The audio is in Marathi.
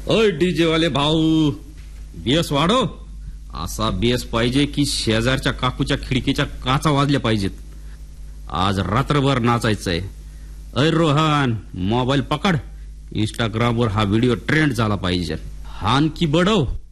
ओय डीजे वाले भाऊ, बेस वाढव. असा बेस पाहिजे की शेजारच्या काकूच्या खिडकीच्या काचा वाजल्या पाहिजेत. आज रात्रभर नाचायचंय. अय रोहन, मोबाईल पकड. इंस्टाग्रामवर हा व्हिडिओ ट्रेंड झाला पाहिजे. हान की बडव.